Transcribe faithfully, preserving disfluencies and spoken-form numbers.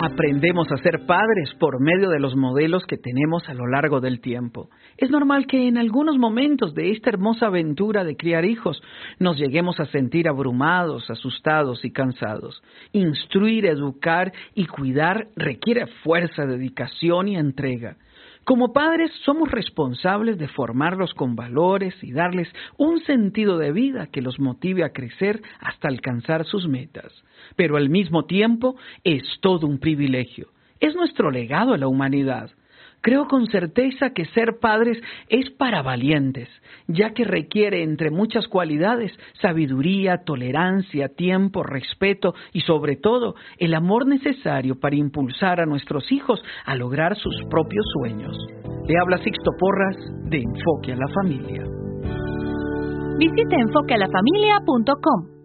Aprendemos a ser padres por medio de los modelos que tenemos a lo largo del tiempo. Es normal que en algunos momentos de esta hermosa aventura de criar hijos nos lleguemos a sentir abrumados, asustados y cansados. Instruir, educar y cuidar requiere fuerza, dedicación y entrega. Como padres somos responsables de formarlos con valores y darles un sentido de vida que los motive a crecer hasta alcanzar sus metas. Pero al mismo tiempo es todo un privilegio. Es nuestro legado a la humanidad. Creo con certeza que ser padres es para valientes, ya que requiere, entre muchas cualidades, sabiduría, tolerancia, tiempo, respeto y, sobre todo, el amor necesario para impulsar a nuestros hijos a lograr sus propios sueños. Le habla Sixto Porras de Enfoque a la Familia. Visite enfoque a la familia punto com.